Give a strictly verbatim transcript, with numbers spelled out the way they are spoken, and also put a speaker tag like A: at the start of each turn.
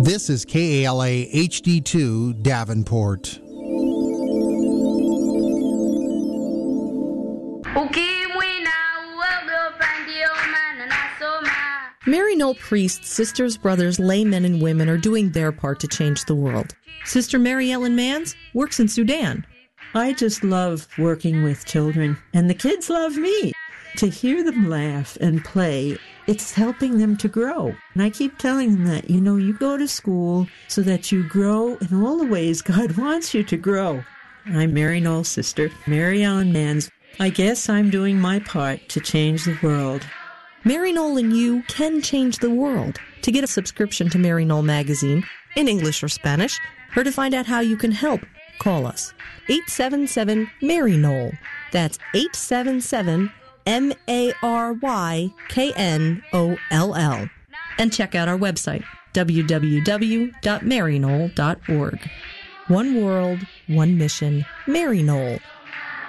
A: This is K A L A H D two Davenport.
B: Maryknoll priests, sisters, brothers, laymen, and women are doing their part to change the world. Sister Mary Ellen Manns works in Sudan.
C: I just love working with children, and the kids love me. To hear them laugh and play, it's helping them to grow. And I keep telling them that, you know, you go to school so that you grow in all the ways God wants you to grow. I'm Maryknoll's sister, Mary Ellen Manns. I guess I'm doing my part to change the world.
B: Maryknoll and you can change the world. To get a subscription to Maryknoll magazine, in English or Spanish, or to find out how you can help, call us. eight seven seven Maryknoll. That's eight seven seven M A R Y K N O L L. And check out our website, w w w dot maryknoll dot org. One world, one mission, Maryknoll.